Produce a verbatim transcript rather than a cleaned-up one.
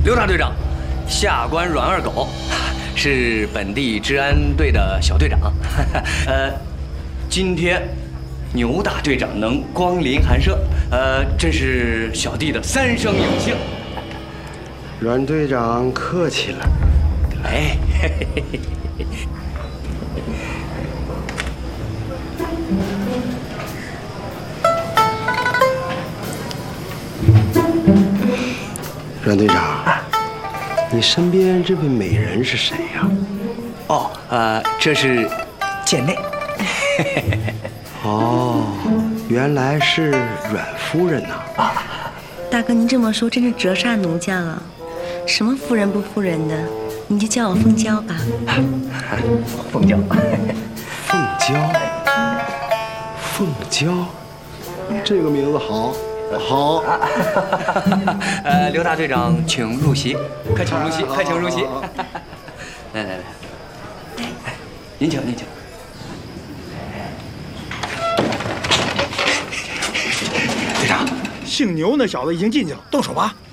刘大队长，下官阮二狗，是本地治安队的小队长。呃，今天牛大队长能光临寒舍，呃，真是小弟的三生有幸。 阮队长客气了。 哎，嘿嘿嘿嘿。 阮队长，你身边这位美人是谁呀？ 哦，呃，这是贱内。 哦，原来是阮夫人呐！啊， 大哥，您这么说真是折煞奴家了。什么夫人不夫人的，你就叫我凤娇吧。 凤娇， 凤娇，凤娇，这个名字好。好， 呃，刘大队长，请入席，快请入席，快请入席。来来来，您请，您请。 队长，姓牛那小子已经进去了，动手吧。